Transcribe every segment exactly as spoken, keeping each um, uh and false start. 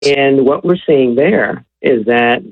And what we're seeing there is that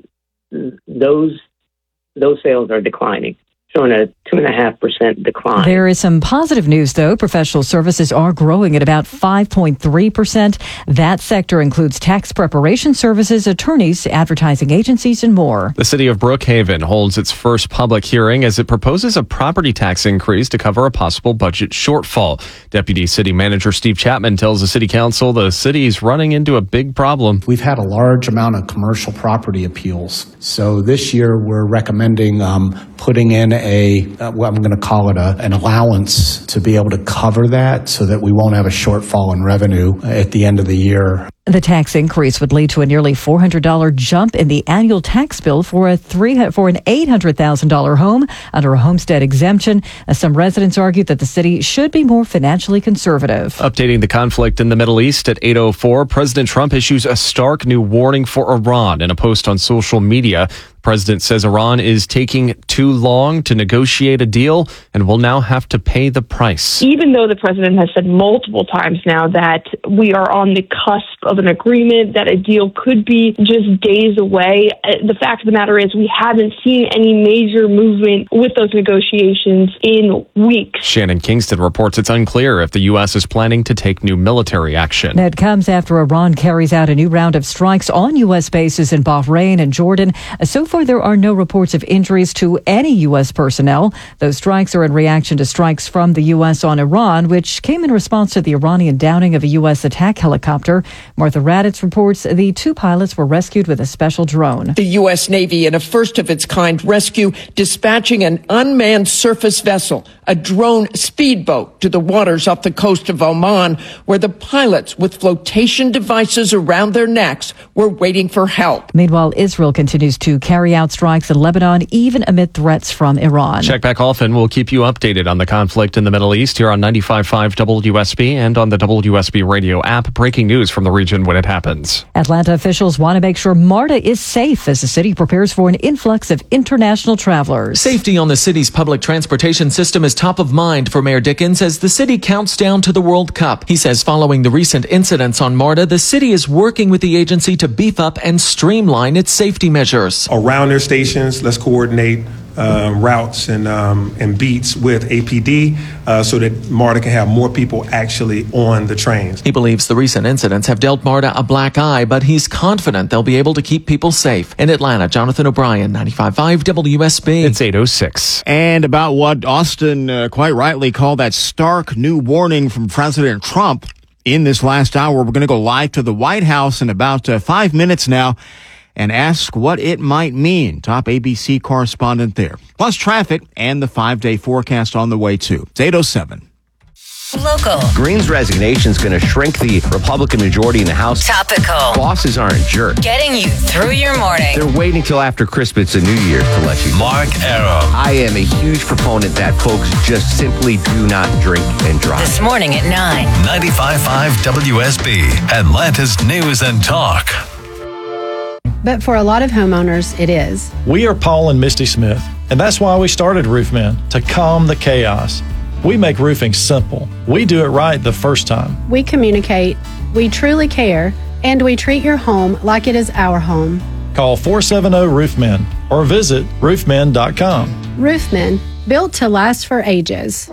those those sales are declining, showing a two point five percent decline. There is some positive news, though. Professional services are growing at about five point three percent. That sector includes tax preparation services, attorneys, advertising agencies, and more. The city of Brookhaven holds its first public hearing as it proposes a property tax increase to cover a possible budget shortfall. Deputy City Manager Steve Chapman tells the City Council the city is running into a big problem. We've had a large amount of commercial property appeals. So this year we're recommending um, putting in a, uh, what I'm going to call it a, an allowance to be able to cover that so that we won't have a shortfall in revenue at the end of the year. The tax increase would lead to a nearly four hundred dollars jump in the annual tax bill for a three for an eight hundred thousand dollars home under a homestead exemption. As some residents argued that the city should be more financially conservative. Updating the conflict in the Middle East at eight oh four, President Trump issues a stark new warning for Iran in a post on social media. The president says Iran is taking too long to negotiate a deal and will now have to pay the price. Even though the president has said multiple times now that we are on the cusp of an agreement, that a deal could be just days away, the fact of the matter is we haven't seen any major movement with those negotiations in weeks. Shannon Kingston reports it's unclear if the U S is planning to take new military action. That comes after Iran carries out a new round of strikes on U S bases in Bahrain and Jordan. So far, there are no reports of injuries to any U S personnel. Those strikes are in reaction to strikes from the U S on Iran, which came in response to the Iranian downing of a U S attack helicopter. Martha Raddatz reports the two pilots were rescued with a special drone. The U S Navy, in a first-of-its-kind rescue, dispatching an unmanned surface vessel, a drone speedboat, to the waters off the coast of Oman, where the pilots, with flotation devices around their necks, were waiting for help. Meanwhile, Israel continues to carry out strikes in Lebanon, even amid threats from Iran. Check back often. We'll keep you updated on the conflict in the Middle East here on ninety-five point five W S B and on the W S B radio app. Breaking news from the region when it happens. Atlanta officials want to make sure MARTA is safe as the city prepares for an influx of international travelers. Safety on the city's public transportation system is top of mind for Mayor Dickens as the city counts down to the World Cup. He says following the recent incidents on MARTA, the city is working with the agency to beef up and streamline its safety measures. Around their stations, let's coordinate uh, routes and um, and beats with A P D uh, so that MARTA can have more people actually on the trains. He believes the recent incidents have dealt MARTA a black eye, but he's confident they'll be able to keep people safe. In Atlanta, Jonathan O'Brien, ninety-five point five W S B. It's eight oh six. And about what Austin uh, quite rightly called that stark new warning from President Trump. In this last hour, we're going to go live to the White House in about uh, five minutes now and ask what it might mean. Top A B C correspondent there. Plus traffic and the five-day forecast on the way, too. It's eight oh seven. Local. Green's resignation is going to shrink the Republican majority in the House. Topical. Bosses aren't jerks. Getting you through your morning. They're waiting till after Christmas and New Year's to let you. Mark Arrow. I am a huge proponent that folks just simply do not drink and drive. This morning at nine. ninety-five point five W S B, Atlanta's News and Talk. But for a lot of homeowners, it is. We are Paul and Misty Smith, and that's why we started Roofmen, to calm the chaos. We make roofing simple. We do it right the first time. We communicate, we truly care, and we treat your home like it is our home. Call four seven zero Roofmen or visit roofmen dot com. Roofmen, built to last for ages.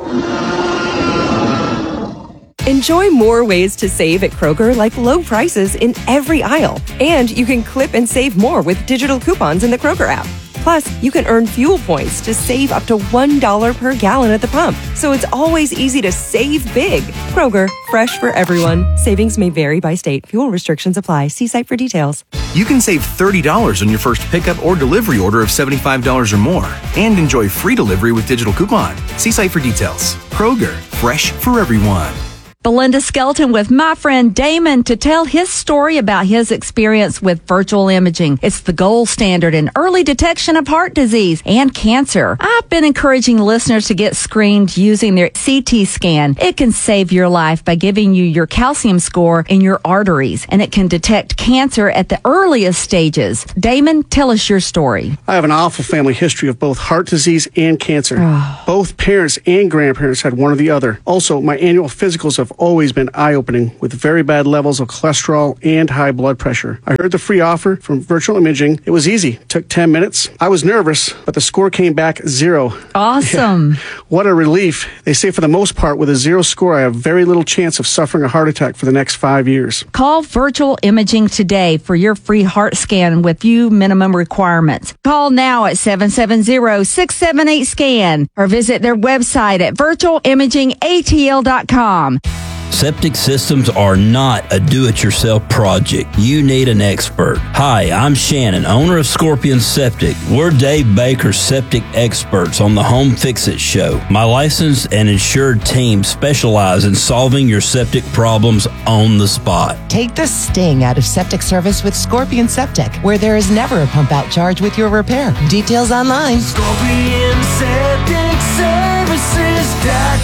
Enjoy more ways to save at Kroger, like low prices in every aisle. And you can clip and save more with digital coupons in the Kroger app. Plus, you can earn fuel points to save up to one dollar per gallon at the pump. So it's always easy to save big. Kroger, fresh for everyone. Savings may vary by state. Fuel restrictions apply. See site for details. You can save thirty dollars on your first pickup or delivery order of seventy-five dollars or more. And enjoy free delivery with digital coupon. See site for details. Kroger, fresh for everyone. Belinda Skelton with my friend Damon to tell his story about his experience with virtual imaging. It's the gold standard in early detection of heart disease and cancer. I've been encouraging listeners to get screened using their C T scan. It can save your life by giving you your calcium score in your arteries, and it can detect cancer at the earliest stages. Damon, tell us your story. I have an awful family history of both heart disease and cancer. Both parents and grandparents had one or the other. Also, my annual physicals have always been eye-opening with very bad levels of cholesterol and high blood pressure. I heard the free offer from Virtual Imaging. It was easy. It took ten minutes. I was nervous, but the score came back zero. Awesome. Yeah. What a relief. They say for the most part, with a zero score, I have very little chance of suffering a heart attack for the next five years. Call Virtual Imaging today for your free heart scan with few minimum requirements. Call now at seven seven zero, six seven eight, SCAN or visit their website at virtual imaging a t l dot com. Septic systems are not a do-it-yourself project. You need an expert. Hi, I'm Shannon, owner of Scorpion Septic. We're Dave Baker's septic experts on the Home Fix-It Show. My licensed and insured team specialize in solving your septic problems on the spot. Take the sting out of septic service with Scorpion Septic, where there is never a pump-out charge with your repair. Details online. Scorpion Septic Services dot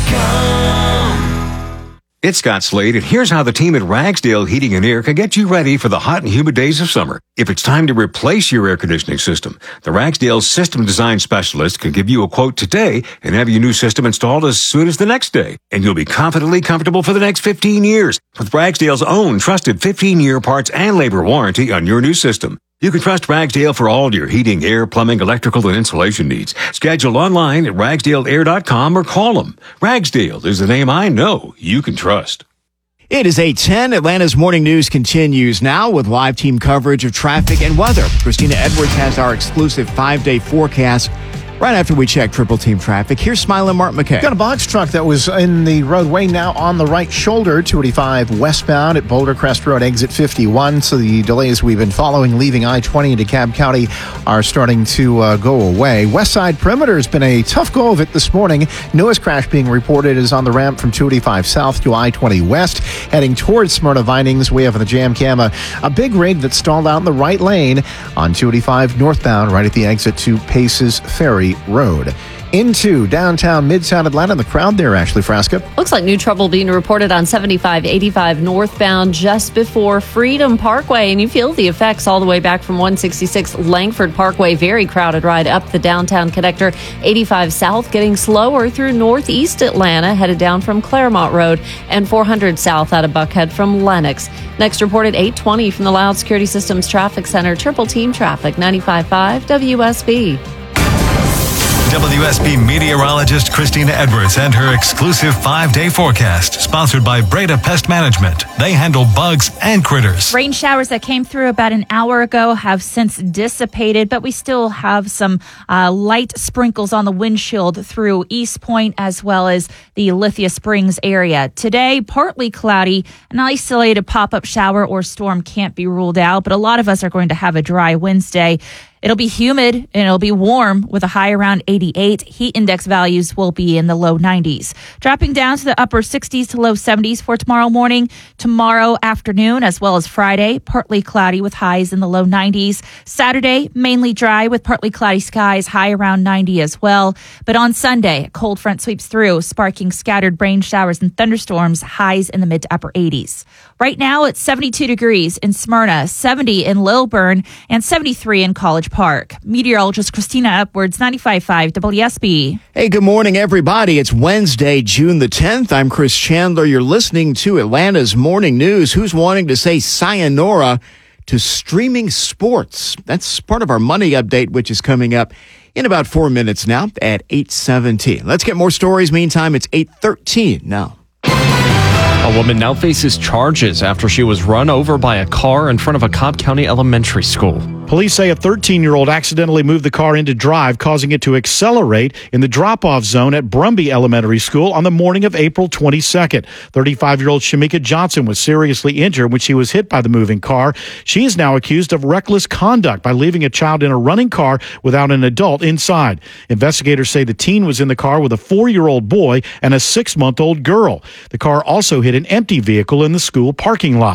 com. It's Scott Slade, and here's how the team at Ragsdale Heating and Air can get you ready for the hot and humid days of summer. If it's time to replace your air conditioning system, the Ragsdale System Design Specialist can give you a quote today and have your new system installed as soon as the next day. And you'll be confidently comfortable for the next fifteen years with Ragsdale's own trusted fifteen-year parts and labor warranty on your new system. You can trust Ragsdale for all your heating, air, plumbing, electrical, and insulation needs. Schedule online at ragsdale air dot com or call them. Ragsdale is the name I know you can trust. It is eight ten. Atlanta's morning news continues now with live team coverage of traffic and weather. Christina Edwards has our exclusive five-day forecast right after we check Triple Team traffic. Here's Smiling Mark McKay. Got a box truck that was in the roadway now on the right shoulder, two eighty-five westbound at Boulder Crest Road, exit fifty-one. So the delays we've been following leaving I twenty into Cobb County are starting to uh, go away. West Side Perimeter has been a tough go of it this morning. Newest crash being reported is on the ramp from two eighty-five south to I twenty west, heading towards Smyrna Vinings. We have in the jam cam a, a big rig that stalled out in the right lane on two eighty-five northbound right at the exit to Paces Ferry Road. Into downtown Midtown Atlanta, the crowd there, Ashley Frasca. Looks like new trouble being reported on seventy-five eighty-five northbound just before Freedom Parkway, and you feel the effects all the way back from one sixty-six Langford Parkway. Very crowded ride up the downtown connector. eighty-five south getting slower through northeast Atlanta, headed down from Claremont Road, and four hundred south out of Buckhead from Lenox. Next reported eight twenty from the Loud Security Systems Traffic Center. Triple Team Traffic, ninety-five point five W S B. W S B meteorologist Christina Edwards and her exclusive five-day forecast, sponsored by Breda Pest Management. They handle bugs and critters. Rain showers that came through about an hour ago have since dissipated, but we still have some uh, light sprinkles on the windshield through East Point as well as the Lithia Springs area. Today, partly cloudy, an isolated pop-up shower or storm can't be ruled out, but a lot of us are going to have a dry Wednesday. It'll be humid and it'll be warm with a high around eighty-eight. Heat index values will be in the low nineties. Dropping down to the upper sixties to low seventies for tomorrow morning, tomorrow afternoon, as well as Friday. Partly cloudy with highs in the low nineties. Saturday, mainly dry with partly cloudy skies, high around ninety as well. But on Sunday, a cold front sweeps through, sparking scattered rain showers and thunderstorms, highs in the mid to upper eighties. Right now, it's seventy-two degrees in Smyrna, seventy in Lilburn, and seventy-three in College Park. Meteorologist Christina Edwards, ninety-five point five W S B. Hey, good morning, everybody. It's Wednesday, June the tenth. I'm Chris Chandler. You're listening to Atlanta's Morning News. Who's wanting to say sayonara to streaming sports? That's part of our money update, which is coming up in about four minutes now at eight seventeen. Let's get more stories. Meantime, it's eight thirteen now. A woman now faces charges after she was run over by a car in front of a Cobb County elementary school. Police say a thirteen-year-old accidentally moved the car into drive, causing it to accelerate in the drop-off zone at Brumby Elementary School on the morning of April twenty-second. thirty-five-year-old Shamika Johnson was seriously injured when she was hit by the moving car. She is now accused of reckless conduct by leaving a child in a running car without an adult inside. Investigators say the teen was in the car with a four-year-old boy and a six-month-old girl. The car also hit an empty vehicle in the school parking lot.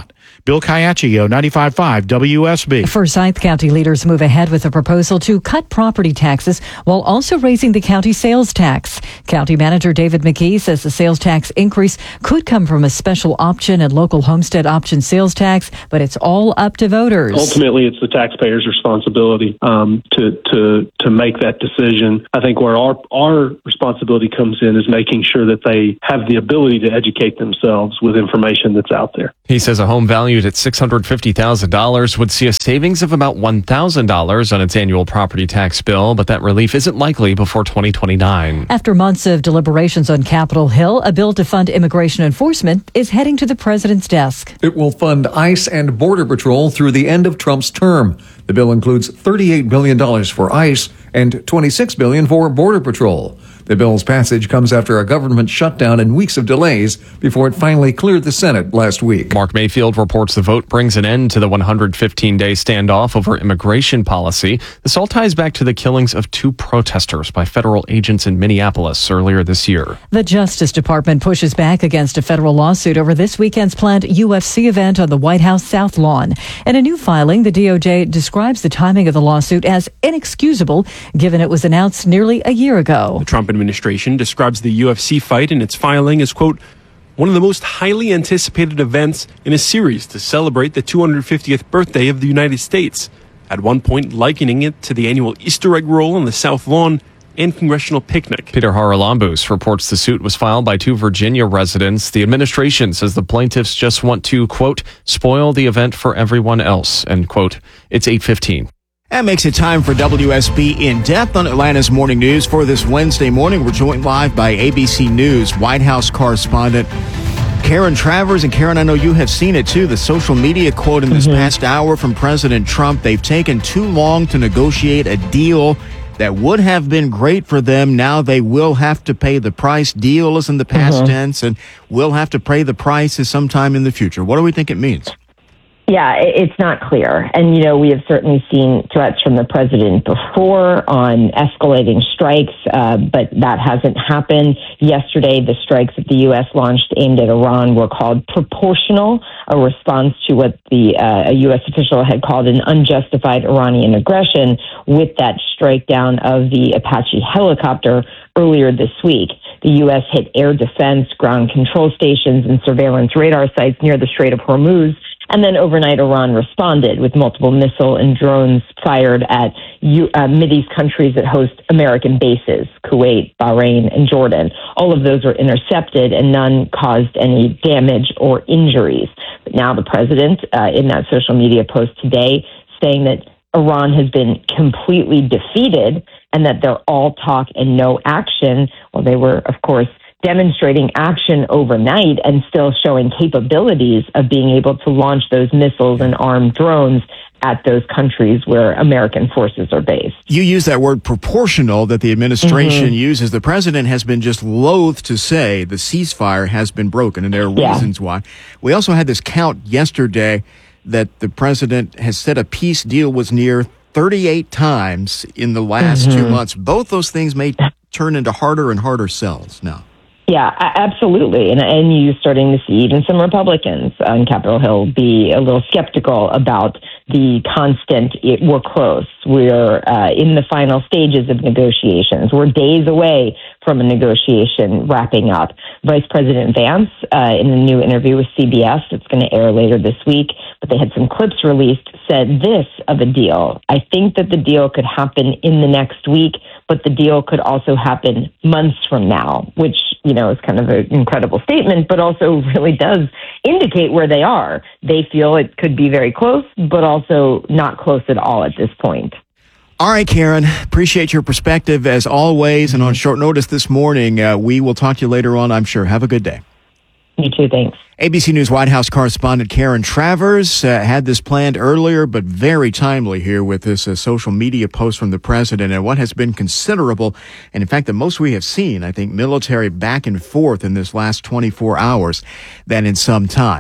Bill Caiaccio, ninety-five point five W S B. Forsyth County leaders move ahead with a proposal to cut property taxes while also raising the county sales tax. County Manager David McKee says the sales tax increase could come from a special option and local homestead option sales tax, but it's all up to voters. Ultimately, it's the taxpayer's responsibility um, to to to make that decision. I think where our our responsibility comes in is making sure that they have the ability to educate themselves with information that's out there. He says a home valued at six hundred fifty thousand dollars would see a savings of about one thousand dollars on its annual property tax bill, but that relief isn't likely before twenty twenty-nine. After months of deliberations on Capitol Hill, a bill to fund immigration enforcement is heading to the president's desk. It will fund ICE and Border Patrol through the end of Trump's term. The bill includes thirty-eight billion dollars for ICE and twenty-six billion dollars for Border Patrol. The bill's passage comes after a government shutdown and weeks of delays before it finally cleared the Senate last week. Mark Mayfield reports the vote brings an end to the one hundred fifteen day standoff over immigration policy. This all ties back to the killings of two protesters by federal agents in Minneapolis earlier this year. The Justice Department pushes back against a federal lawsuit over this weekend's planned U F C event on the White House South Lawn. In a new filing, the D O J describes the timing of the lawsuit as inexcusable, given it was announced nearly a year ago. The Trump administration describes the U F C fight in its filing as, quote, one of the most highly anticipated events in a series to celebrate the two hundred fiftieth birthday of the United States, at one point likening it to the annual Easter egg roll on the South Lawn and congressional picnic. Peter Haralambous reports the suit was filed by two Virginia residents. The administration says the plaintiffs just want to, quote, spoil the event for everyone else, end quote. It's eight fifteen. That makes it time for W S B In Depth on Atlanta's Morning News. For this Wednesday morning, we're joined live by A B C News White House correspondent Karen Travers. And Karen, I know you have seen it too, the social media quote in this mm-hmm. past hour from President Trump. They've taken too long to negotiate a deal that would have been great for them. Now they will have to pay the price. Deal is in the past mm-hmm. tense, and will have to pay the price sometime in the future. What do we think it means? Yeah, it's not clear. And, you know, we have certainly seen threats from the president before on escalating strikes, uh, but that hasn't happened. Yesterday, the strikes that the U S launched aimed at Iran were called proportional, a response to what the uh, a U S official had called an unjustified Iranian aggression with that strike down of the Apache helicopter earlier this week. The U S hit air defense, ground control stations, and surveillance radar sites near the Strait of Hormuz. And then overnight, Iran responded with multiple missile and drones fired at U- uh, Mideast countries that host American bases, Kuwait, Bahrain, and Jordan. All of those were intercepted, and none caused any damage or injuries. But now the president, uh, in that social media post today, saying that Iran has been completely defeated and that they're all talk and no action. Well, they were, of course, demonstrating action overnight and still showing capabilities of being able to launch those missiles and armed drones at those countries where American forces are based. You use that word proportional that the administration mm-hmm. uses. The president has been just loath to say the ceasefire has been broken, and there are yeah. reasons why. We also had this count yesterday that the president has said a peace deal was near thirty-eight times in the last mm-hmm. two months. Both those things may turn into harder and harder sells now. Yeah, absolutely. And, and you're starting to see even some Republicans on Capitol Hill be a little skeptical about the constant, it, we're close. We're uh, in the final stages of negotiations. We're days away from a negotiation wrapping up. Vice President Vance, uh, in a new interview with C B S, it's going to air later this week, but they had some clips released, said this of a deal. I think that the deal could happen in the next week, but the deal could also happen months from now, which, you know, is kind of an incredible statement, but also really does indicate where they are. They feel it could be very close, but also not close at all at this point. All right, Karen, appreciate your perspective as always. And on short notice this morning, uh, we will talk to you later on, I'm sure. Have a good day. You too, thanks. A B C News White House correspondent Karen Travers uh, had this planned earlier, but very timely here with this uh, social media post from the president and what has been considerable, and in fact, the most we have seen, I think, military back and forth in this last twenty-four hours than in some time.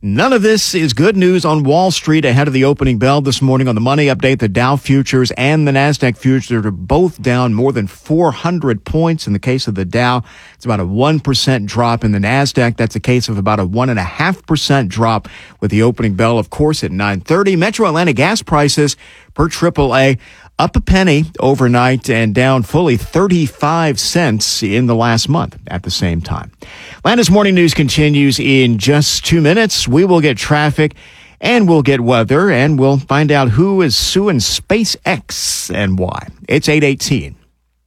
None of this is good news on Wall Street ahead of the opening bell this morning. On the Money Update, the Dow futures and the NASDAQ futures are both down more than four hundred points. In the case of the Dow, it's about a one percent drop. In the NASDAQ, that's a case of about a one point five percent drop with the opening bell, of course, at nine thirty. Metro Atlanta gas prices per triple A up a penny overnight and down fully thirty-five cents in the last month at the same time. Atlanta's Morning News continues in just two minutes. We will get traffic and we'll get weather and we'll find out who is suing SpaceX and why. It's eight eighteen.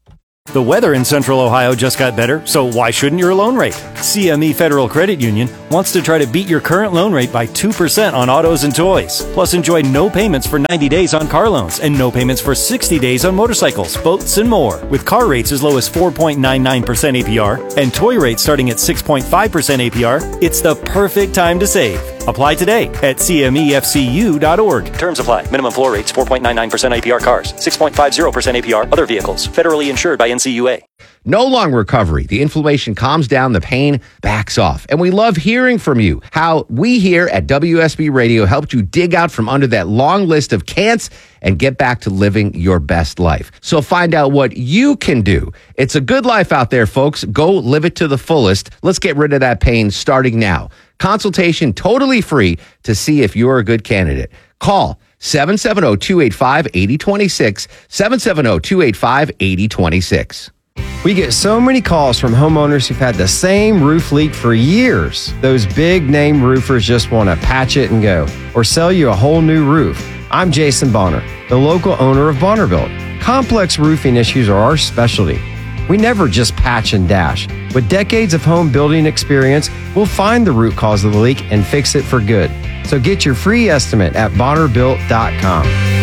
The weather in Central Ohio just got better, so why shouldn't your loan rate? C M E Federal Credit Union wants to try to beat your current loan rate by two percent on autos and toys. Plus, enjoy no payments for ninety days on car loans and no payments for sixty days on motorcycles, boats, and more. With car rates as low as four point nine nine percent A P R and toy rates starting at six point five percent A P R, it's the perfect time to save. Apply today at C M E F C U dot org. Terms apply. Minimum floor rates four point nine nine percent A P R cars, six point five zero percent A P R other vehicles. Federally insured by N C U A. No long recovery. The inflammation calms down, the pain backs off. And we love hearing from you. How we here at W S B Radio helped you dig out from under that long list of can'ts and get back to living your best life. So find out what you can do. It's a good life out there, folks. Go live it to the fullest. Let's get rid of that pain starting now. Consultation totally free to see if you're a good candidate. Call seven seven zero, two eight five, eight zero two six, seven seven zero, two eight five, eight zero two six. We get so many calls from homeowners who've had the same roof leak for years. Those big name roofers just want to patch it and go, or sell you a whole new roof. I'm Jason Bonner, the local owner of Bonnerbuilt. Complex roofing issues are our specialty. We never just patch and dash. With decades of home building experience, we'll find the root cause of the leak and fix it for good. So get your free estimate at bonner built dot com.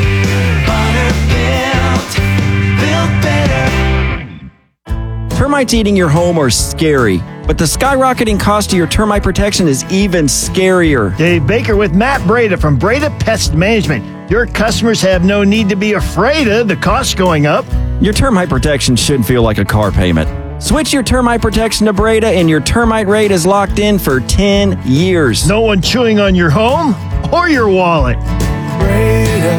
Termites eating your home are scary, but the skyrocketing cost of your termite protection is even scarier. Dave Baker with Matt Breda from Breda Pest Management. Your customers have no need to be afraid of the cost going up. Your termite protection shouldn't feel like a car payment. Switch your termite protection to Breda and your termite rate is locked in for ten years. No one chewing on your home or your wallet. Breda,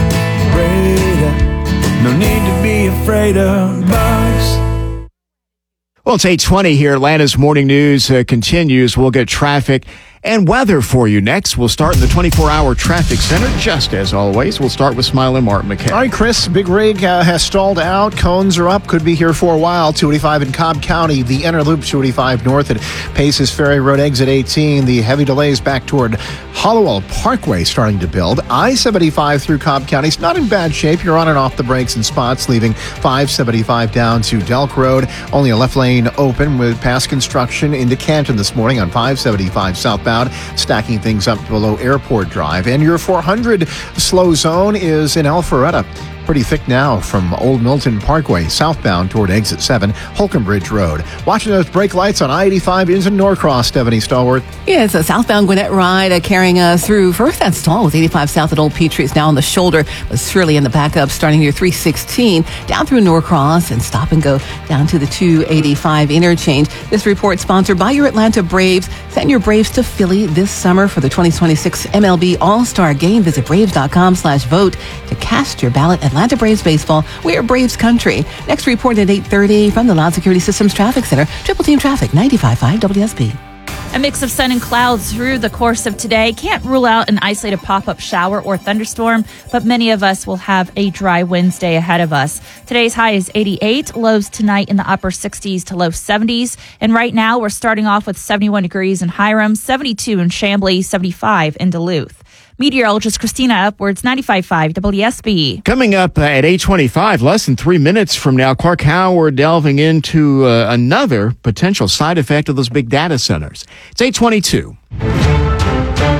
Breda, no need to be afraid of bugs. Well, it's eight twenty here. Atlanta's Morning News uh, continues. We'll get traffic and weather for you next. We'll start in the twenty-four hour traffic center, just as always. We'll start with Smiling Martin McKay. All right, Chris, big rig uh, has stalled out. Cones are up. Could be here for a while. two eighty-five in Cobb County. The inner loop, two eighty-five north at Paces Ferry Road, exit eighteen. The heavy delays back toward Hollowell Parkway starting to build. I seventy-five through Cobb County. It's not in bad shape. You're on and off the brakes in spots, leaving five seventy-five down to Delk Road. Only a left lane open with past construction into Canton this morning on five seventy-five southbound. Stacking things up below Airport Drive. And your four hundred slow zone is in Alpharetta. Pretty thick now from Old Milton Parkway southbound toward exit seven, Holcomb Bridge Road. Watching those brake lights on I eighty-five into Norcross, Stephanie Stallworth. Yeah, it's a southbound Gwinnett ride uh, carrying us through first that stall with eighty-five south at Old Petrie. It's now on the shoulder, but Shirley in the backup starting near three sixteen down through Norcross and stop and go down to the two eighty-five interchange. This report sponsored by your Atlanta Braves. Send your Braves to Philly this summer for the twenty twenty-six M L B All-Star Game. Visit braves.com slash vote to cast your ballot. Atlanta Braves baseball. We are Braves country. Next report at eight thirty from the Loud Security Systems Traffic Center. Triple Team Traffic, ninety-five point five W S B. A mix of sun and clouds through the course of today. Can't rule out an isolated pop-up shower or thunderstorm, but many of us will have a dry Wednesday ahead of us. Today's high is eighty-eight, lows tonight in the upper sixties to low seventies. And right now we're starting off with seventy-one degrees in Hiram, seventy-two in Chamblee, seventy-five in Duluth. Meteorologist Christina Upwards, ninety-five point five W S B. Coming up uh, at eight twenty-five, less than three minutes from now, Clark Howard delving into uh, another potential side effect of those big data centers. It's eight twenty-two.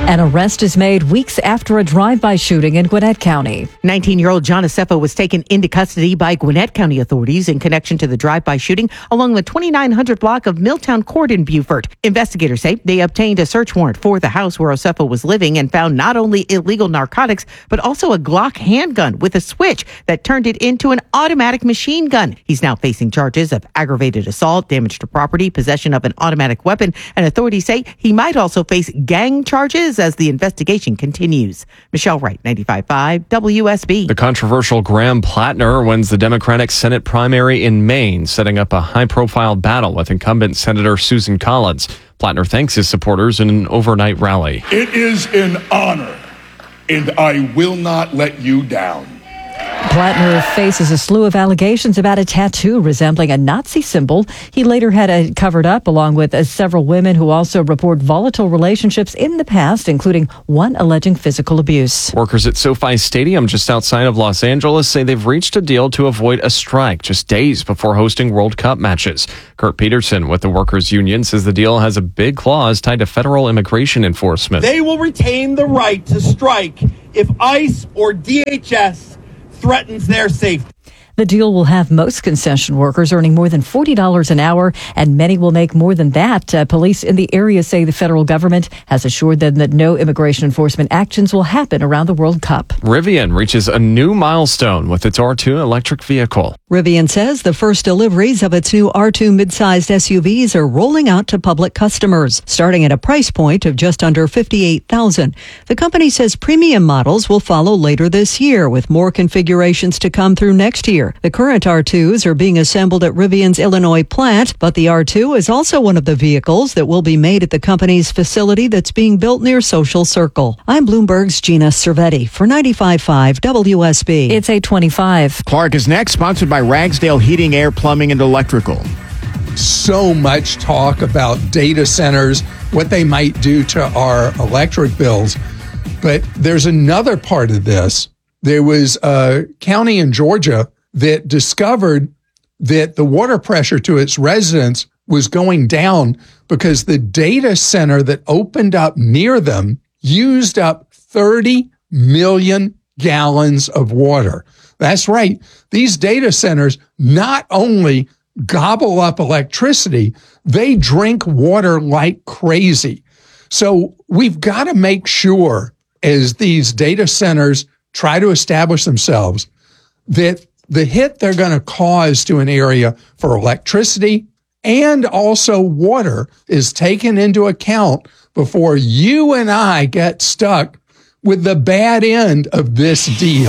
An arrest is made weeks after a drive-by shooting in Gwinnett County. nineteen-year-old John Assefa was taken into custody by Gwinnett County authorities in connection to the drive-by shooting along the twenty-nine hundred block of Milltown Court in Beaufort. Investigators say they obtained a search warrant for the house where Assefa was living and found not only illegal narcotics, but also a Glock handgun with a switch that turned it into an automatic machine gun. He's now facing charges of aggravated assault, damage to property, possession of an automatic weapon, and authorities say he might also face gang charges as the investigation continues. Michelle Wright, ninety-five point five W S B. The controversial Graham Plattner wins the Democratic Senate primary in Maine, setting up a high-profile battle with incumbent Senator Susan Collins. Plattner thanks his supporters in an overnight rally. It is an honor, and I will not let you down. Plattner faces a slew of allegations about a tattoo resembling a Nazi symbol. He later had it covered up, along with uh, several women who also report volatile relationships in the past, including one alleging physical abuse. Workers at SoFi Stadium just outside of Los Angeles say they've reached a deal to avoid a strike just days before hosting World Cup matches. Kurt Peterson with the Workers Union says the deal has a big clause tied to federal immigration enforcement. They will retain the right to strike if ICE or D H S threatens their safety. The deal will have most concession workers earning more than forty dollars an hour, and many will make more than that. Uh, police in the area say the federal government has assured them that no immigration enforcement actions will happen around the World Cup. Rivian reaches a new milestone with its R two electric vehicle. Rivian says the first deliveries of its new R two mid-sized S U Vs are rolling out to public customers, starting at a price point of just under fifty-eight thousand dollars. The company says premium models will follow later this year, with more configurations to come through next year. The current R twos are being assembled at Rivian's Illinois plant, but the R two is also one of the vehicles that will be made at the company's facility that's being built near Social Circle. I'm Bloomberg's Gina Cervetti for ninety-five point five W S B. It's eight twenty-five. Clark is next, sponsored by Ragsdale Heating, Air, Plumbing, and Electrical. So much talk about data centers, what they might do to our electric bills. But there's another part of this. There was a county in Georgia that discovered that the water pressure to its residents was going down because the data center that opened up near them used up thirty million gallons of water. That's right. These data centers not only gobble up electricity, they drink water like crazy. So we've got to make sure, as these data centers try to establish themselves, that the hit they're going to cause to an area for electricity and also water is taken into account before you and I get stuck with the bad end of this deal.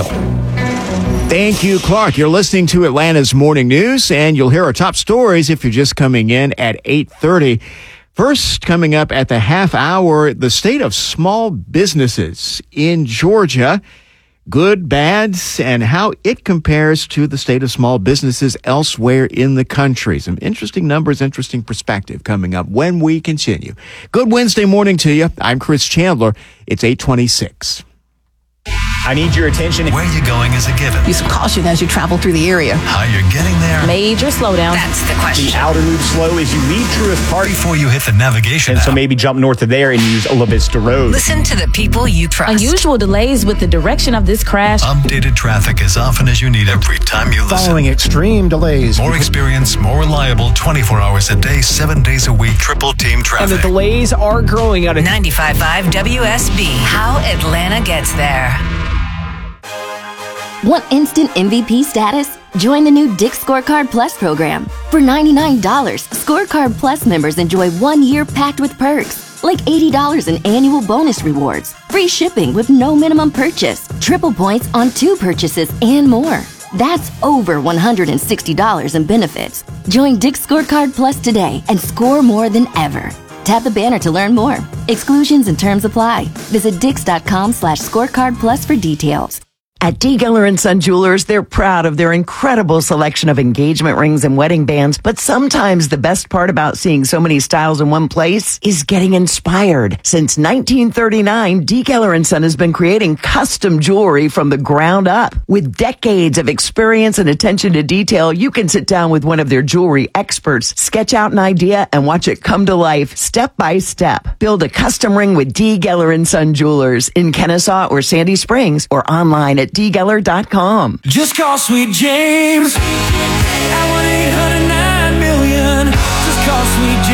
Thank you, Clark. You're listening to Atlanta's Morning News, and you'll hear our top stories if you're just coming in at eight thirty. First, coming up at the half hour, the state of small businesses in Georgia. Good, bads, and how it compares to the state of small businesses elsewhere in the country. Some interesting numbers, interesting perspective coming up when we continue. Good Wednesday morning to you. I'm Chris Chandler. It's eight twenty-six. I need your attention. Where you're going is a given. Use caution as you travel through the area. How you're getting there. Major slowdown. That's the question. The outer loop slow as you leave Truist Park. Before you hit the navigation And app. so maybe jump north of there and use Ola Vista Road. Listen to the people you trust. Unusual delays with the direction of this crash. Updated traffic as often as you need every time you listen. Following extreme delays. More experience, more reliable, twenty-four hours a day, seven days a week, triple team traffic. And the delays are growing out of ninety-five point five W S B. How Atlanta gets there. Want instant M V P status? Join the new Dick's Scorecard Plus program. For ninety-nine dollars, Scorecard Plus members enjoy one year packed with perks, like eighty dollars in annual bonus rewards, free shipping with no minimum purchase, triple points on two purchases, and more. That's over one hundred sixty dollars in benefits. Join Dick's Scorecard Plus today and score more than ever. Tap the banner to learn more. Exclusions and terms apply. Visit dix.com slash scorecard plus for details. At D. Geller and Son Jewelers, they're proud of their incredible selection of engagement rings and wedding bands, but sometimes the best part about seeing so many styles in one place is getting inspired. Since nineteen thirty-nine, D. Geller and Son has been creating custom jewelry from the ground up. With decades of experience and attention to detail, you can sit down with one of their jewelry experts, sketch out an idea, and watch it come to life step by step. Build a custom ring with D. Geller and Son Jewelers in Kennesaw or Sandy Springs, or online at d geller dot com. Just call Sweet James at one eight hundred nine million. Just call Sweet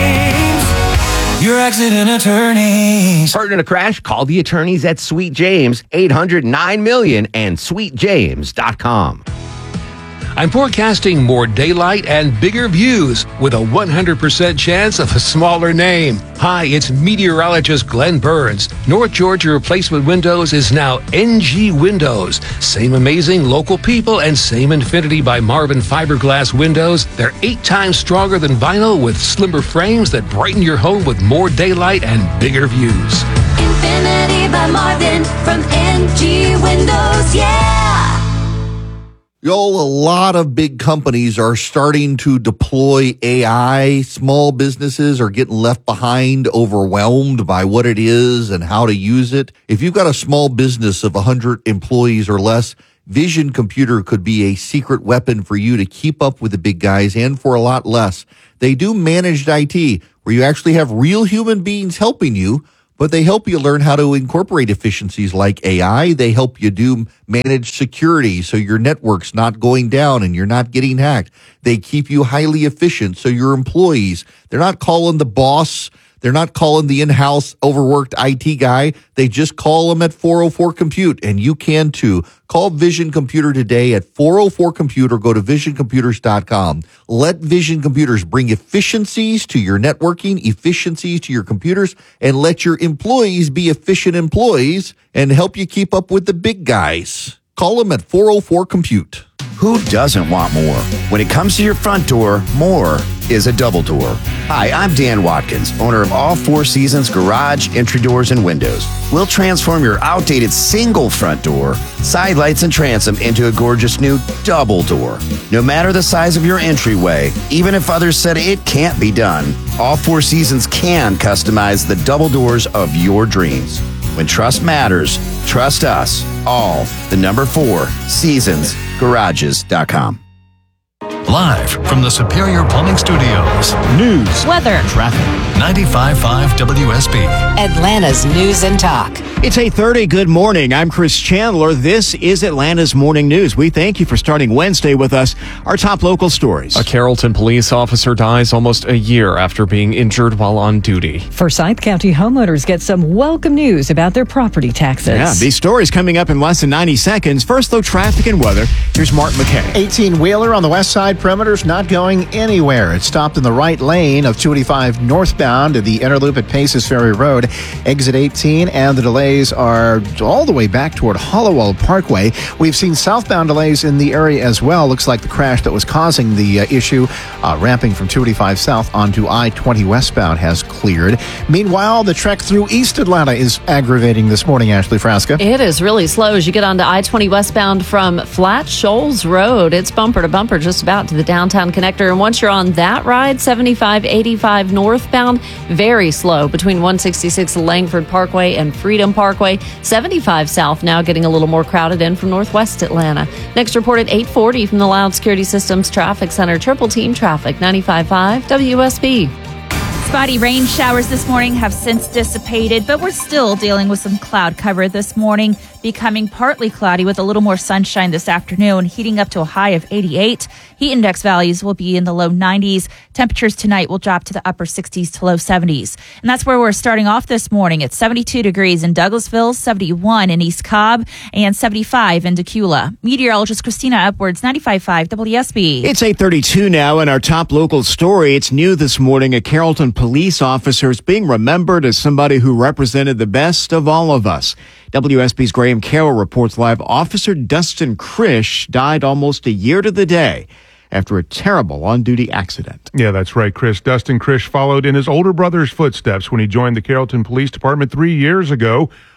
James, your accident attorneys. Hurt in a crash? Call the attorneys at Sweet James, eight hundred nine million and sweet james dot com. I'm forecasting more daylight and bigger views with a one hundred percent chance of a smaller name. Hi, it's meteorologist Glenn Burns. North Georgia Replacement Windows is now N G Windows. Same amazing local people and same Infinity by Marvin fiberglass windows. They're eight times stronger than vinyl with slimmer frames that brighten your home with more daylight and bigger views. Infinity by Marvin from N G Windows, yeah! Y'all, a lot of big companies are starting to deploy A I. Small businesses are getting left behind, overwhelmed by what it is and how to use it. If you've got a small business of one hundred employees or less, Vision Computer could be a secret weapon for you to keep up with the big guys and for a lot less. They do managed I T, where you actually have real human beings helping you, but they help you learn how to incorporate efficiencies like A I. They help you do managed security so your network's not going down and you're not getting hacked. They keep you highly efficient so your employees, they're not calling the boss. They're not calling the in-house overworked I T guy. They just call them at four oh four compute, and you can too. Call Vision Computer today at four oh four compute or go to vision computers dot com. Let Vision Computers bring efficiencies to your networking, efficiencies to your computers, and let your employees be efficient employees and help you keep up with the big guys. Call them at four oh four compute. Who doesn't want more? When it comes to your front door, more is a double door. Hi, I'm Dan Watkins, owner of All Four Seasons Garage, Entry Doors, and Windows. We'll transform your outdated single front door, side lights, and transom into a gorgeous new double door. No matter the size of your entryway, even if others said it can't be done, All Four Seasons can customize the double doors of your dreams. When trust matters, trust us. All, the number four, seasons garages dot com. Live from the Superior Plumbing Studios. News, weather, traffic. ninety-five point five W S B. Atlanta's News and Talk. It's eight thirty. Good morning. I'm Chris Chandler. This is Atlanta's Morning News. We thank you for starting Wednesday with us. Our top local stories. A Carrollton police officer dies almost a year after being injured while on duty. Forsyth County homeowners get some welcome news about their property taxes. Yeah, these stories coming up in less than ninety seconds. First, though, traffic and weather. Here's Mark McKay. eighteen-wheeler on the west side perimeter's not going anywhere. It stopped in the right lane of two eighty-five northbound at the inner loop at Paces Ferry Road, exit eighteen, and the delays are all the way back toward Hollowell Parkway. We've seen southbound delays in the area as well. Looks like the crash that was causing the uh, issue, uh, ramping from two eighty-five south onto I twenty westbound, has cleared. Meanwhile, the trek through East Atlanta is aggravating this morning, Ashley Frasca. It is really slow as you get onto I twenty westbound from Flat Shoals Road. It's bumper to bumper just about to the downtown connector. And once you're on that ride, seventy-five eighty-five northbound, very slow between one sixty-six Langford Parkway and Freedom Parkway. seventy-five south now getting a little more crowded in from northwest Atlanta. Next report at eight forty from the Loud Security Systems Traffic Center. Triple team traffic, ninety-five point five W S B. Spotty rain showers this morning have since dissipated, but we're still dealing with some cloud cover this morning, becoming partly cloudy with a little more sunshine this afternoon, heating up to a high of eighty-eight. Heat index values will be in the low nineties. Temperatures tonight will drop to the upper sixties to low seventies. And that's where we're starting off this morning. It's seventy-two degrees in Douglasville, seventy-one in East Cobb, and seventy-five in Decula. Meteorologist Christina Upwards, ninety-five point five W S B. It's eight thirty-two now, and our top local story. It's new this morning. A Carrollton police officer is being remembered as somebody who represented the best of all of us. W S B's Graham Carroll reports live. Officer Dustin Krish died almost a year to the day after a terrible on-duty accident. Yeah, that's right, Chris. Dustin Krish followed in his older brother's footsteps when he joined the Carrollton Police Department three years ago.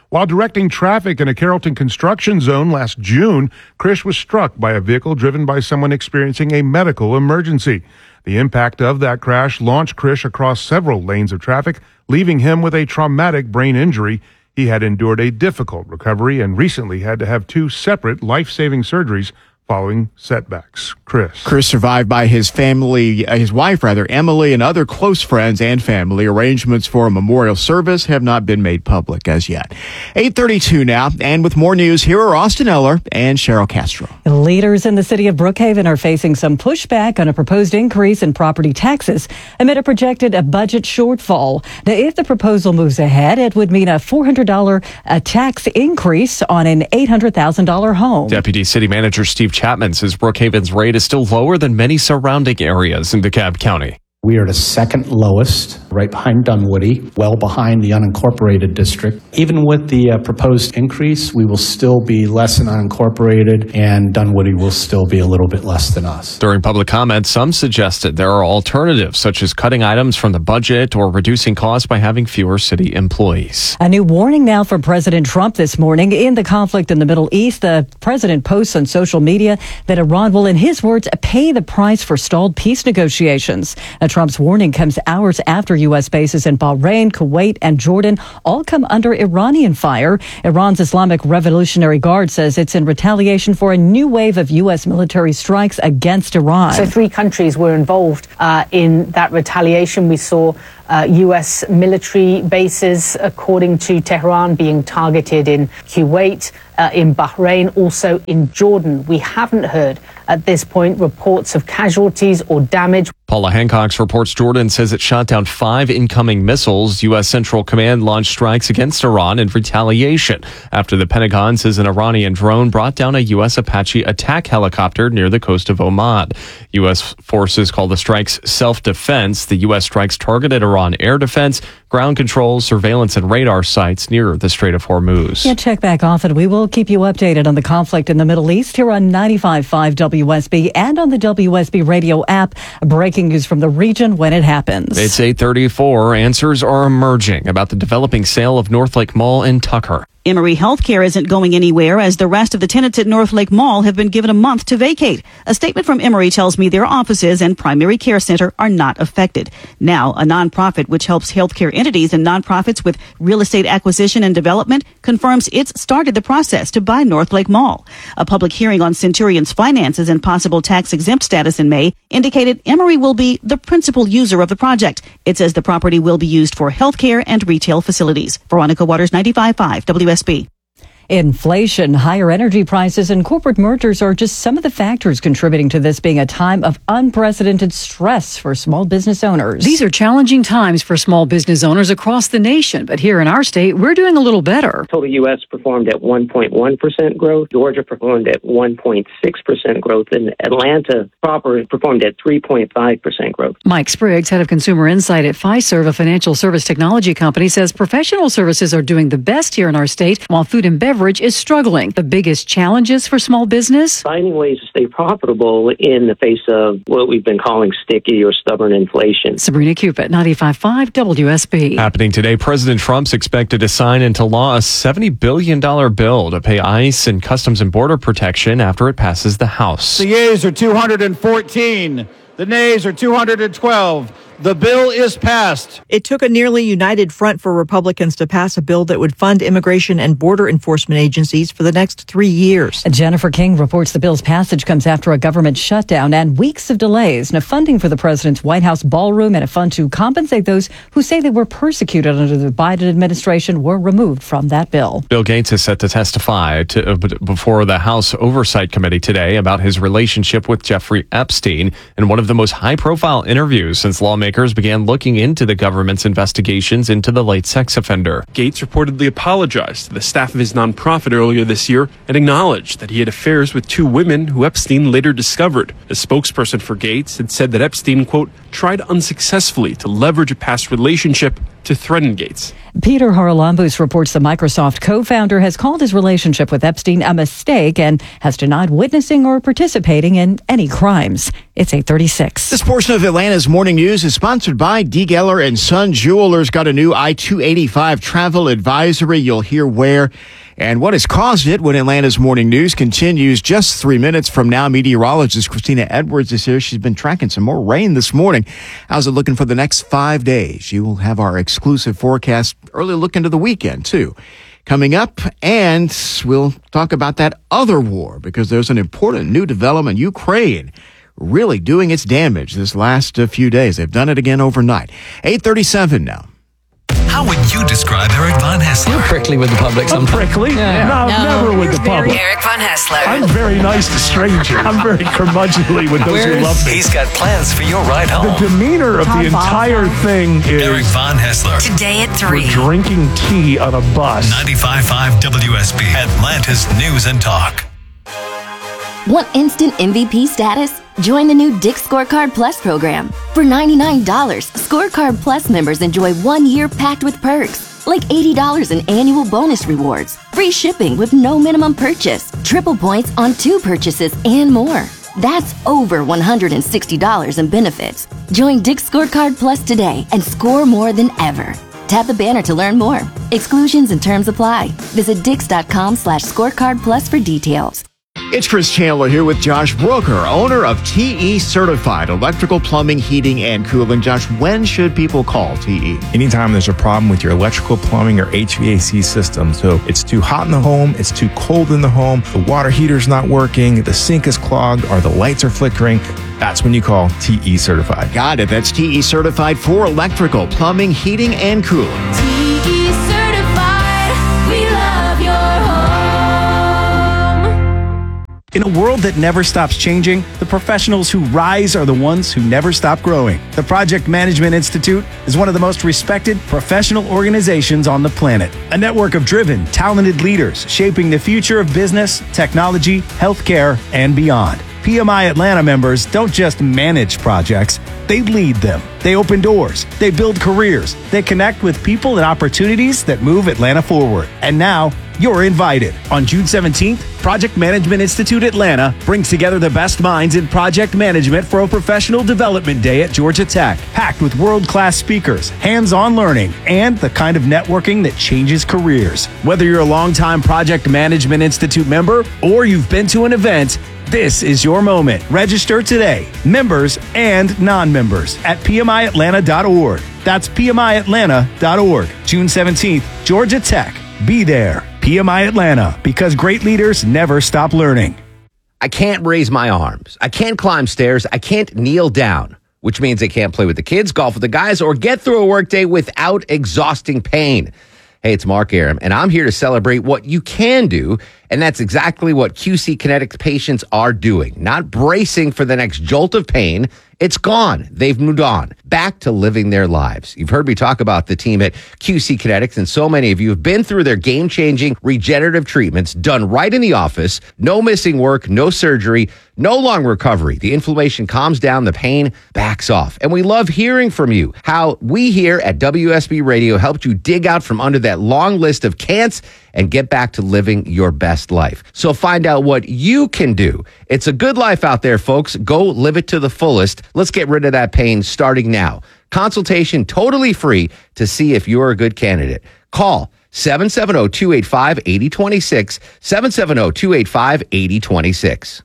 While directing traffic in a Carrollton construction zone last June, Krish was struck by a vehicle driven by someone experiencing a medical emergency. The impact of that crash launched Krish across several lanes of traffic, leaving him with a traumatic brain injury. He had endured a difficult recovery and recently had to have two separate life-saving surgeries following setbacks. Chris. Chris survived by his family, uh, his wife rather, Emily, and other close friends and family. Arrangements for a memorial service have not been made public as yet. eight thirty-two now, and with more news, here are Austin Eller and Cheryl Castro. Leaders in the city of Brookhaven are facing some pushback on a proposed increase in property taxes amid a projected a budget shortfall. Now, if the proposal moves ahead, it would mean a four hundred dollars a tax increase on an eight hundred thousand dollars home. Deputy City Manager Steve Chapman says Brookhaven's rate is still lower than many surrounding areas in DeKalb County. We are the second lowest, right behind Dunwoody, well behind the unincorporated district. Even with the uh, proposed increase, we will still be less than unincorporated, and Dunwoody will still be a little bit less than us. During public comment, some suggested there are alternatives, such as cutting items from the budget or reducing costs by having fewer city employees. A new warning now from President Trump this morning. In the conflict in the Middle East, the president posts on social media that Iran will, in his words, pay the price for stalled peace negotiations. Now, Trump's warning comes hours after U S bases in Bahrain, Kuwait, and Jordan all come under Iranian fire. Iran's Islamic Revolutionary Guard says it's in retaliation for a new wave of U S military strikes against Iran. So three countries were involved uh, in that retaliation. We saw uh, U S military bases, according to Tehran, being targeted in Kuwait, uh, in Bahrain, also in Jordan. We haven't heard at this point reports of casualties or damage. Paula Hancock's reports Jordan says it shot down five incoming missiles. U S. Central Command launched strikes against Iran in retaliation after the Pentagon says an Iranian drone brought down a U S. Apache attack helicopter near the coast of Oman. U S forces call the strikes self-defense. The U S strikes targeted Iran air defense, ground control, surveillance, and radar sites near the Strait of Hormuz. Yeah, check back often. We will keep you updated on the conflict in the Middle East here on ninety-five point five W S B and on the W S B radio app. Breaking news from the region when it happens. It's eight thirty-four. Answers are emerging about the developing sale of Northlake Mall in Tucker. Emory Healthcare isn't going anywhere as the rest of the tenants at Northlake Mall have been given a month to vacate. A statement from Emory tells me their offices and primary care center are not affected. Now, a nonprofit which helps healthcare entities and nonprofits with real estate acquisition and development confirms it's started the process to buy Northlake Mall. A public hearing on Centurion's finances and possible tax-exempt status in May indicated Emory will be the principal user of the project. It says the property will be used for healthcare and retail facilities. Veronica Waters, ninety-five point five W S B. Inflation, higher energy prices, and corporate mergers are just some of the factors contributing to this being a time of unprecedented stress for small business owners. These are challenging times for small business owners across the nation, but here in our state, we're doing a little better. Total U S performed at one point one percent growth. Georgia performed at one point six percent growth, and Atlanta proper performed at three point five percent growth. Mike Spriggs, head of consumer insight at Fiserv, a financial service technology company, says professional services are doing the best here in our state, while food and beverage is struggling. The biggest challenges for small business? Finding ways to stay profitable in the face of what we've been calling sticky or stubborn inflation. Sabrina Cupid, ninety-five point five W S B. Happening today, President Trump's expected to sign into law a seventy billion dollars bill to pay ICE and Customs and Border Protection after it passes the House. The yeas are two hundred fourteen. The nays are two hundred twelve. The bill is passed. It took a nearly united front for Republicans to pass a bill that would fund immigration and border enforcement agencies for the next three years. Jennifer King reports the bill's passage comes after a government shutdown and weeks of delays. Now, funding for the president's White House ballroom and a fund to compensate those who say they were persecuted under the Biden administration were removed from that bill. Bill Gates is set to testify to, uh, before the House Oversight Committee today about his relationship with Jeffrey Epstein in one of the most high-profile interviews since lawmakers began looking into the government's investigations into the late sex offender. Gates reportedly apologized to the staff of his nonprofit earlier this year and acknowledged that he had affairs with two women who Epstein later discovered. A spokesperson for Gates had said that Epstein, quote, tried unsuccessfully to leverage a past relationship to threaten Gates. Peter Haralambous reports the Microsoft co-founder has called his relationship with Epstein a mistake and has denied witnessing or participating in any crimes. It's eight thirty-six. This portion of Atlanta's Morning News is sponsored by D. Geller and Son Jewelers. Got a new I two eighty-five travel advisory. You'll hear where and what has caused it when Atlanta's Morning News continues just three minutes from now. Meteorologist Christina Edwards is here. She's been tracking some more rain this morning. How's it looking for the next five days? You will have our exclusive forecast, early look into the weekend, too, coming up. And we'll talk about that other war because there's an important new development. Ukraine really doing its damage this last uh, few days. They've done it again overnight. eight thirty-seven now. How would you describe Eric Von Hessler? You're prickly with the public sometimes. I'm prickly? Yeah. No, No, never with the public. Eric Von Hessler. I'm very nice to strangers. I'm very curmudgeonly with those who love me. He's got plans for your ride home. The demeanor of the entire thing is... Eric Von Hessler. Today at three. We're drinking tea on a bus. ninety-five point five W S B, Atlanta's News and Talk. Want instant M V P status? Join the new Dick's Scorecard Plus program. For ninety-nine dollars, Scorecard Plus members enjoy one year packed with perks, like eighty dollars in annual bonus rewards, free shipping with no minimum purchase, triple points on two purchases, and more. That's over one hundred sixty dollars in benefits. Join Dick's Scorecard Plus today and score more than ever. Tap the banner to learn more. Exclusions and terms apply. Visit dix.com slash scorecard plus for details. It's Chris Chandler here with Josh Brooker, owner of T E Certified Electrical, Plumbing, Heating, and Cooling. Josh, when should people call T E? Anytime there's a problem with your electrical, plumbing, or H V A C system. So it's too hot in the home, it's too cold in the home, the water heater's not working, the sink is clogged, or the lights are flickering. That's when you call T E Certified. Got it. That's T E Certified for electrical, plumbing, heating, and cooling. T E certified. We love your home. In a world that never stops changing, the professionals who rise are the ones who never stop growing. The Project Management Institute is one of the most respected professional organizations on the planet. A network of driven, talented leaders shaping the future of business, technology, healthcare, and beyond. P M I Atlanta members don't just manage projects, they lead them. They open doors, they build careers, they connect with people and opportunities that move Atlanta forward. And now, you're invited. On June seventeenth, Project Management Institute Atlanta brings together the best minds in project management for a professional development day at Georgia Tech, packed with world-class speakers, hands-on learning, and the kind of networking that changes careers. Whether you're a longtime Project Management Institute member or you've been to an event, this is your moment. Register today, members and non-members, at P M I Atlanta dot org. That's P M I Atlanta dot org. June seventeenth, Georgia Tech. Be there. P M I Atlanta, because great leaders never stop learning. I can't raise my arms. I can't climb stairs. I can't kneel down, which means I can't play with the kids, golf with the guys, or get through a workday without exhausting pain. Hey, it's Mark Aram, and I'm here to celebrate what you can do, and that's exactly what Q C Kinetics patients are doing. Not bracing for the next jolt of pain. It's gone. They've moved on. Back to living their lives. You've heard me talk about the team at Q C Kinetics, and so many of you have been through their game-changing regenerative treatments done right in the office. No missing work, no surgery, no long recovery. The inflammation calms down, the pain backs off. And we love hearing from you. How we here at W S B Radio helped you dig out from under that long list of can'ts and get back to living your best life. So find out what you can do. It's a good life out there, folks. Go live it to the fullest. Let's get rid of that pain starting now. Consultation totally free to see if you're a good candidate. Call seven seven zero, two eight five, eight zero two six, seven seven zero, two eight five, eight zero two six.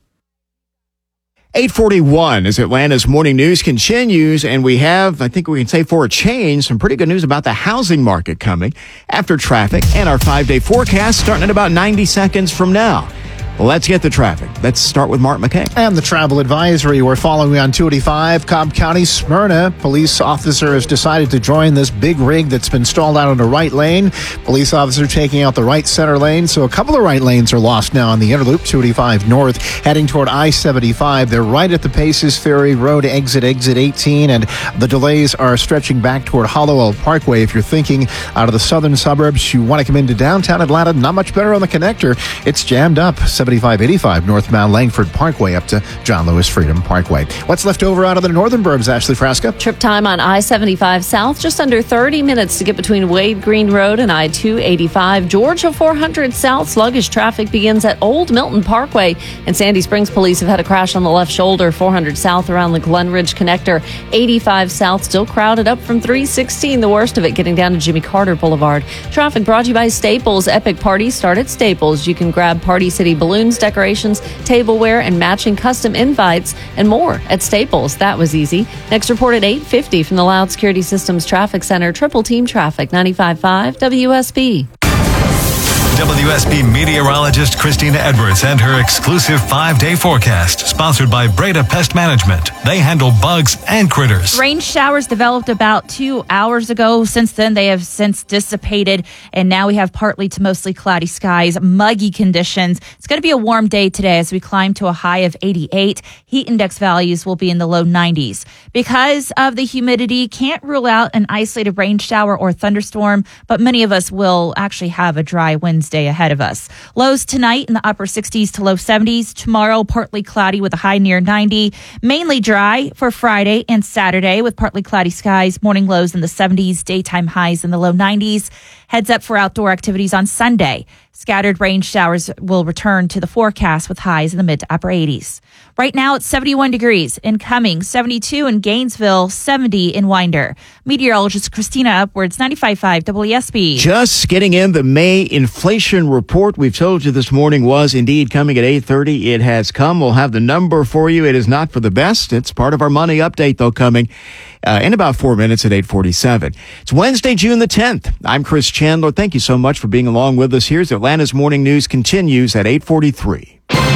eight forty-one as Atlanta's Morning News continues, and we have, I think we can say for a change, some pretty good news about the housing market coming after traffic and our five-day forecast starting in about ninety seconds from now. Well, let's get the traffic. Let's start with Mark McKay. And the travel advisory we're following on two eighty-five, Cobb County, Smyrna. Police officer has decided to join this big rig that's been stalled out on the right lane. Police officer taking out the right center lane. So a couple of right lanes are lost now on the Interloop, two eighty-five North, heading toward I seventy-five. They're right at the Paces Ferry Road exit, exit eighteen, and the delays are stretching back toward Hollowell Parkway. If you're thinking out of the southern suburbs, you want to come into downtown Atlanta, not much better on the connector. It's jammed up. seventy-five eighty-five North westbound Langford Parkway up to John Lewis Freedom Parkway. What's left over out of the northern burbs, Ashley Frasca? Trip time on I seventy-five South, just under thirty minutes to get between Wade Green Road and I two eighty-five. Georgia four hundred South, sluggish traffic begins at Old Milton Parkway. And Sandy Springs police have had a crash on the left shoulder, four hundred South around the Glen Ridge Connector. eighty-five South still crowded up from three sixteen, the worst of it getting down to Jimmy Carter Boulevard. Traffic brought to you by Staples. Epic parties start at Staples. You can grab Party City balloons, decorations, tableware, and matching custom invites and more at Staples. That was easy. Next report at eight fifty from the Loud Security Systems Traffic Center. Triple Team Traffic, ninety-five point five W S B. W S B meteorologist Christina Edwards and her exclusive five-day forecast, sponsored by Breda Pest Management. They handle bugs and critters. Rain showers developed about two hours ago. Since then, they have since dissipated, and now we have partly to mostly cloudy skies, muggy conditions. It's going to be a warm day today as we climb to a high of eighty-eight. Heat index values will be in the low nineties. Because of the humidity, can't rule out an isolated rain shower or thunderstorm, but many of us will actually have a dry Wednesday ahead of us. Lows tonight in the upper sixties to low seventies. Tomorrow, partly cloudy with a high near ninety. Mainly dry for Friday and Saturday with partly cloudy skies. Morning lows in the seventies, daytime highs in the low nineties. Heads up for outdoor activities on Sunday. Scattered rain showers will return to the forecast with highs in the mid to upper eighties. Right now it's seventy-one degrees in Cumming, seventy-two in Gainesville, seventy in Winder. Meteorologist Christina Upwards, ninety-five point five W S B. Just getting in the May inflation report we've told you this morning was indeed coming at eight thirty. It has come. We'll have the number for you. It is not for the best. It's part of our money update, though, coming uh, in about four minutes at eight forty-seven. It's Wednesday, June the tenth. I'm Chris Chandler. Thank you so much for being along with us. Here's Atlanta's Morning News continues at eight forty-three.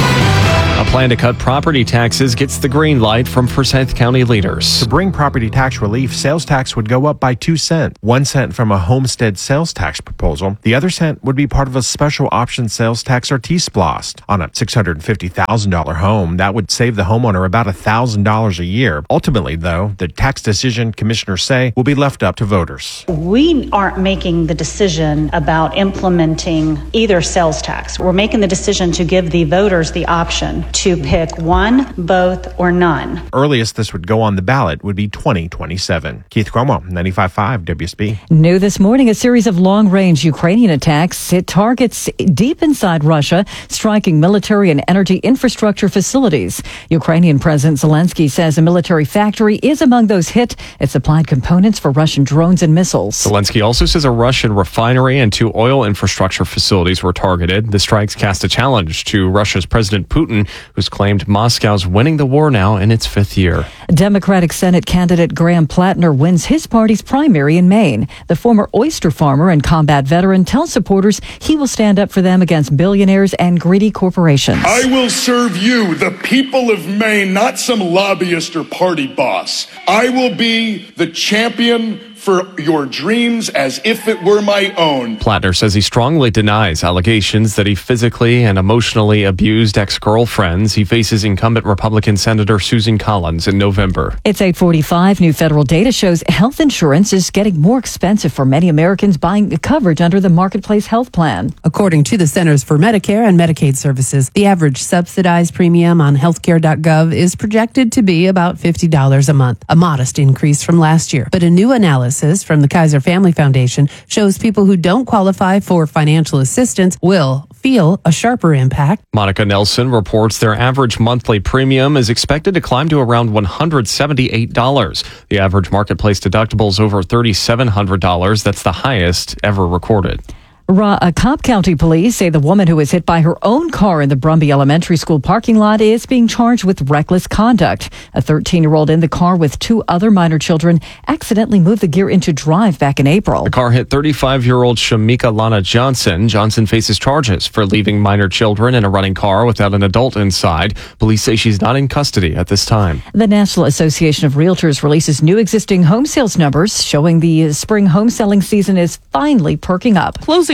A plan to cut property taxes gets the green light from Forsyth County leaders. To bring property tax relief, sales tax would go up by two cents. One cent from a homestead sales tax proposal. The other cent would be part of a special option sales tax or T-SPLOST. On a six hundred fifty thousand dollars home, that would save the homeowner about one thousand dollars a year. Ultimately, though, the tax decision, commissioners say, will be left up to voters. We aren't making the decision about implementing either sales tax. We're making the decision to give the voters the option to pick one, both, or none. Earliest this would go on the ballot would be twenty twenty-seven. Keith Cuomo, ninety-five point five W S B. New this morning, a series of long-range Ukrainian attacks hit targets deep inside Russia, striking military and energy infrastructure facilities. Ukrainian President Zelensky says a military factory is among those hit. It supplied components for Russian drones and missiles. Zelensky also says a Russian refinery and two oil infrastructure facilities were targeted. The strikes cast a challenge to Russia's President Putin, who's claimed Moscow's winning the war now in its fifth year. Democratic Senate candidate Graham Plattner wins his party's primary in Maine. The former oyster farmer and combat veteran tells supporters he will stand up for them against billionaires and greedy corporations. I will serve you, the people of Maine, not some lobbyist or party boss. I will be the champion for your dreams as if it were my own. Plattner says he strongly denies allegations that he physically and emotionally abused ex-girlfriends. He faces incumbent Republican Senator Susan Collins in November. It's eight forty-five. New federal data shows health insurance is getting more expensive for many Americans buying coverage under the Marketplace Health Plan. According to the Centers for Medicare and Medicaid Services, the average subsidized premium on healthcare dot gov is projected to be about fifty dollars a month, a modest increase from last year. But a new analysis from the Kaiser Family Foundation shows people who don't qualify for financial assistance will feel a sharper impact. Monica Nelson reports their average monthly premium is expected to climb to around one hundred seventy-eight dollars. The average Marketplace deductible is over three thousand seven hundred dollars. That's the highest ever recorded. Uh, Cobb County police say the woman who was hit by her own car in the Brumby Elementary School parking lot is being charged with reckless conduct. A thirteen-year-old in the car with two other minor children accidentally moved the gear into drive back in April. The car hit thirty-five-year-old Shamika Lana Johnson. Johnson faces charges for leaving minor children in a running car without an adult inside. Police say she's not in custody at this time. The National Association of Realtors releases new existing home sales numbers showing the spring home selling season is finally perking up. Closing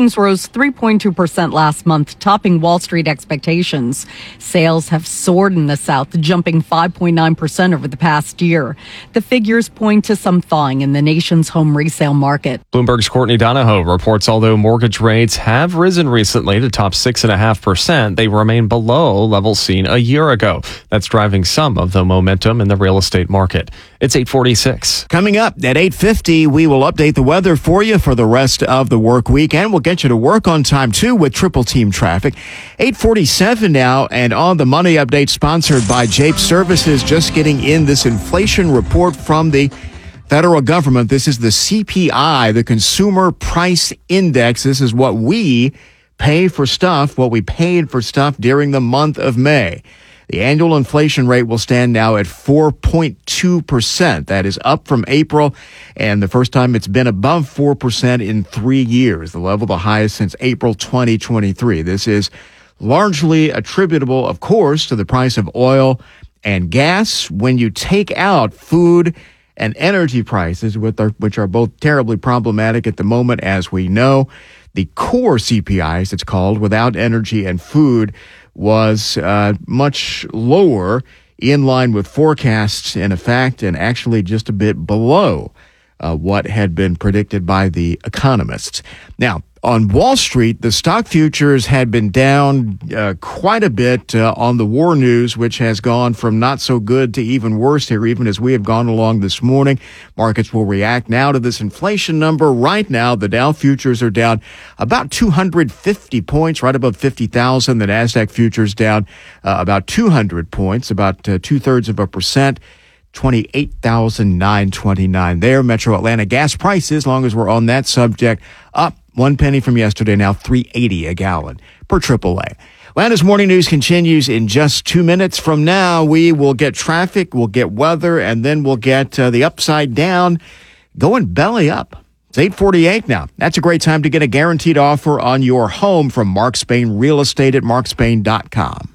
Closings rose three point two percent last month, topping Wall Street expectations. Sales have soared in the South, jumping five point nine percent over the past year. The figures point to some thawing in the nation's home resale market. Bloomberg's Courtney Donahoe reports although mortgage rates have risen recently to top six point five percent, they remain below levels seen a year ago. That's driving some of the momentum in the real estate market. It's eight forty-six. Coming up at eight fifty, we will update the weather for you for the rest of the work week, and we'll get you to work on time, too, with Triple Team Traffic. eight forty-seven now, and on the Money Update sponsored by Jape Services, just getting in this inflation report from the federal government. This is the C P I, the Consumer Price Index. This is what we pay for stuff, what we paid for stuff during the month of May. The annual inflation rate will stand now at four point two percent. That is up from April, and the first time it's been above four percent in three years, the level the highest since April twenty twenty-three. This is largely attributable, of course, to the price of oil and gas. When you take out food and energy prices, which are, which are both terribly problematic at the moment, as we know, the core C P I, as it's called, without energy and food, was uh, much lower, in line with forecasts, in effect, and actually just a bit below uh, what had been predicted by the economists. Now, on Wall Street, the stock futures had been down uh, quite a bit uh, on the war news, which has gone from not so good to even worse here, even as we have gone along this morning. Markets will react now to this inflation number. Right now, the Dow futures are down about two hundred fifty points, right above fifty thousand. The NASDAQ futures down uh, about two hundred points, about uh, two-thirds of a percent. twenty-eight thousand nine hundred twenty-nine there. Metro Atlanta gas prices, as long as we're on that subject, up one penny from yesterday, now three eighty a gallon per triple A. Atlanta's Morning News continues in just two minutes from now. We will get traffic, we'll get weather, and then we'll get uh, the upside down going belly up. It's eight forty-eight now. That's a great time to get a guaranteed offer on your home from Mark Spain Real Estate at mark spain dot com.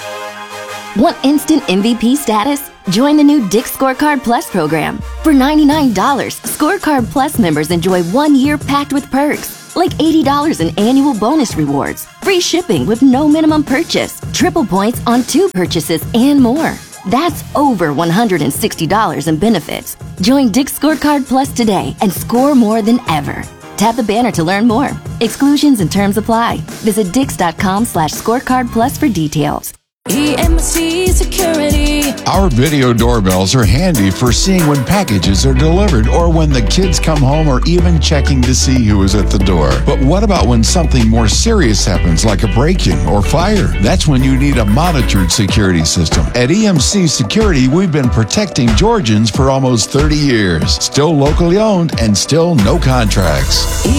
Want instant M V P status? Join the new Dick's Scorecard Plus program. For ninety-nine dollars, Scorecard Plus members enjoy one year packed with perks, like eighty dollars in annual bonus rewards, free shipping with no minimum purchase, triple points on two purchases, and more. That's over one hundred sixty dollars in benefits. Join Dick's Scorecard Plus today and score more than ever. Tap the banner to learn more. Exclusions and terms apply. Visit dix.com slash scorecard plus for details. E M C Security. Our video doorbells are handy for seeing when packages are delivered or when the kids come home or even checking to see who is at the door. But what about when something more serious happens, like a break-in or fire? That's when you need a monitored security system. At E M C Security, we've been protecting Georgians for almost thirty years. Still locally owned and still no contracts.